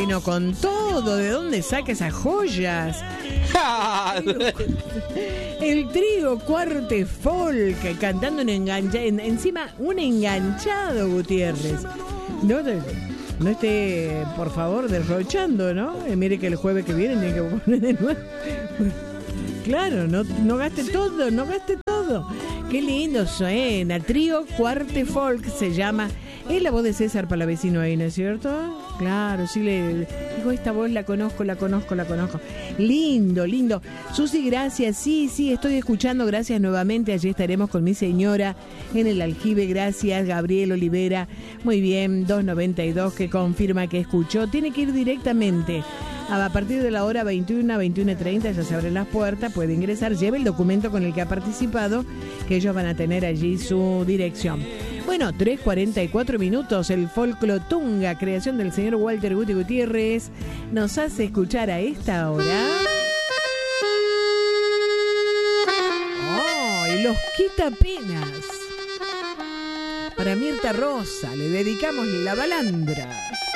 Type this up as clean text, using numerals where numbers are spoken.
vino con todo. ¿De dónde saca esas joyas? El trío Cuarte Folk cantando encima un enganchado, Gutiérrez. No esté, por favor, derrochando, ¿no? Mire que el jueves que viene tiene que poner de nuevo. Claro, no gaste todo. Qué lindo suena. Trío Cuarte Folk se llama. Es la voz de César Palavecino ahí, ¿no es cierto? Claro, sí, digo, esta voz la conozco. Lindo. Susi, gracias. Sí, estoy escuchando. Gracias nuevamente. Allí estaremos con mi señora en el Aljibe. Gracias, Gabriel Olivera. Muy bien, 292 que confirma que escuchó. Tiene que ir directamente. A partir de la hora 21, 21:30 ya se abren las puertas. Puede ingresar. Lleve el documento con el que ha participado, que ellos van a tener allí su dirección. Bueno, 3:44 minutos, el Folclotunga, creación del señor Walter Guti Gutiérrez, nos hace escuchar a esta hora. ¡Oh! Y los Quitapenas. Para Mirta Rosa le dedicamos La Balandra.